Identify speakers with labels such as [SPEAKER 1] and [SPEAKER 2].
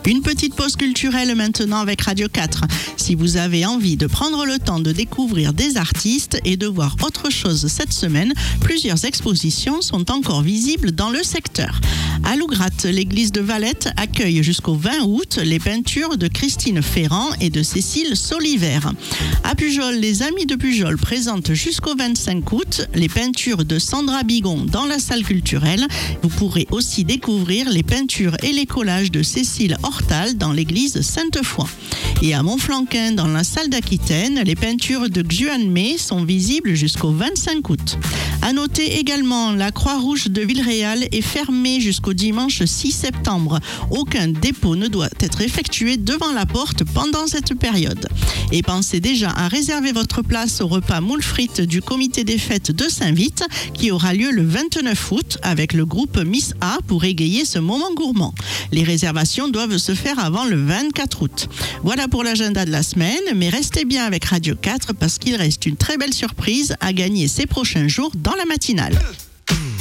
[SPEAKER 1] Une petite pause culturelle maintenant avec Radio 4. Si vous avez envie de prendre le temps de découvrir des artistes et de voir autre chose cette semaine, plusieurs expositions sont encore visibles dans le secteur. À Lougratte, l'église de Valette accueille jusqu'au 20 août les peintures de Christine Ferrand et de Cécile Soliver. À Pujol, les Amis de Pujol présentent jusqu'au 25 août les peintures de Sandra Bigon dans la salle culturelle. Vous pourrez aussi découvrir les peintures et les collages de Cécile Hortal dans l'église Sainte-Foy. Et à Montflanquin, dans la salle d'Aquitaine, les peintures de Xuan May sont visibles jusqu'au 25 août. À noter également, la Croix-Rouge de Villeréal est fermée jusqu'au dimanche 6 septembre. Aucun dépôt ne doit être effectué devant la porte pendant cette période. Et pensez déjà à réserver votre place au repas moules frites du comité des fêtes de Saint-Vite qui aura lieu le 29 août avec le groupe Miss A pour égayer ce moment gourmand. Les réservations doivent se faire avant le 24 août. Voilà pour l'agenda de la semaine, mais restez bien avec Radio 4 parce qu'il reste une très belle surprise à gagner ces prochains jours dans la matinale.